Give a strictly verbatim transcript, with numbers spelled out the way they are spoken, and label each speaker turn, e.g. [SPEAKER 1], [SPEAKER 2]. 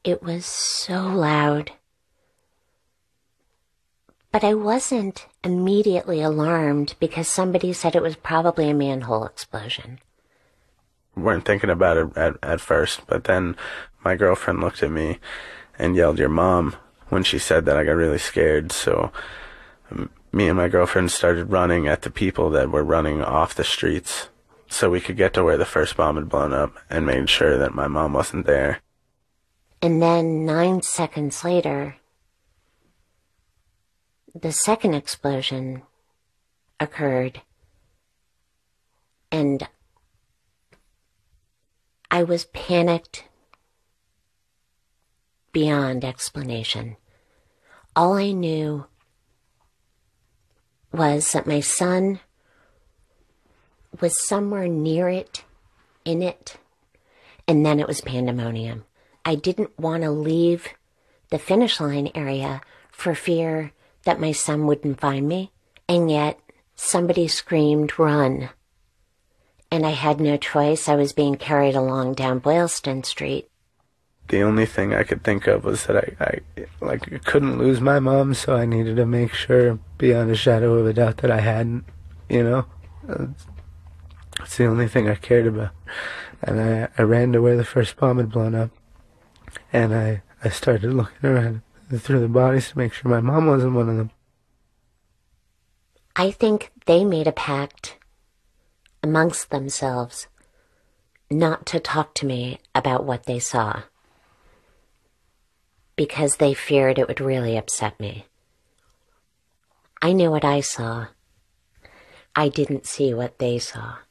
[SPEAKER 1] It was so loud. But I wasn't immediately alarmed because somebody said it was probably a manhole explosion.
[SPEAKER 2] Weren't thinking about it at, at first, but then my girlfriend looked at me and yelled, "Your mom." When she said that, I got really scared, so um, me and my girlfriend started running at the people that were running off the streets so we could get to where the first bomb had blown up and made sure that my mom wasn't there.
[SPEAKER 1] And then nine seconds later, the second explosion occurred, and I was panicked beyond explanation. All I knew was that my son was somewhere near it, in it, and then it was pandemonium. I didn't want to leave the finish line area for fear that my son wouldn't find me, and yet somebody screamed, "Run!" And I had no choice. I was being carried along down Boylston Street.
[SPEAKER 2] The only thing I could think of was that I, I like couldn't lose my mom, so I needed to make sure, beyond a shadow of a doubt, that I hadn't, you know? That's the only thing I cared about. And I, I ran to where the first bomb had blown up, and I, I started looking around through the bodies to make sure my mom wasn't one of them.
[SPEAKER 1] I think they made a pact amongst themselves not to talk to me about what they saw, because they feared it would really upset me. I knew what I saw. I didn't see what they saw.